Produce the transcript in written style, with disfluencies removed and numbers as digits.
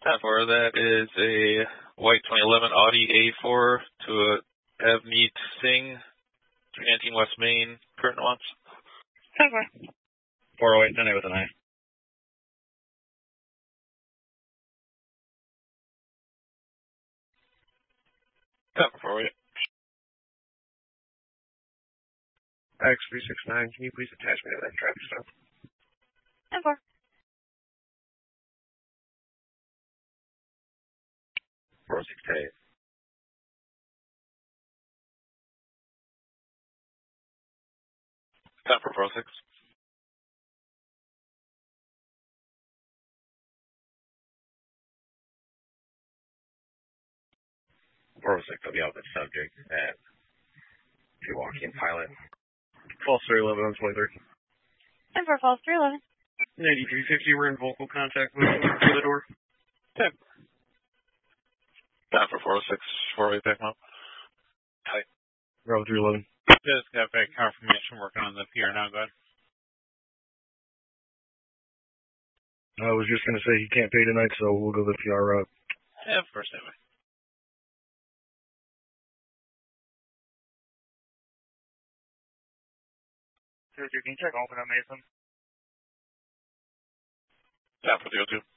Time for that is a white 2011 Audi A4 to a Avneet Singh, 319 West Main, current wants. Time for 408, then with an eye. Time for 408. X369, can you please attach me to that traffic stop? Time for 468. Time for 406. I'll be out the subject at Pewaukee Pilot. False 311 on 23. Time for false 311. 9350, we're in vocal contact with through the door. Time for 406, 408 back up. Hi. Bravo 311. Just got back confirmation working on the PR now, go ahead. I was just going to say he can't pay tonight, so we'll go the PR route. Yeah, of course, anyway. Can you check open on Mason? Time for 302.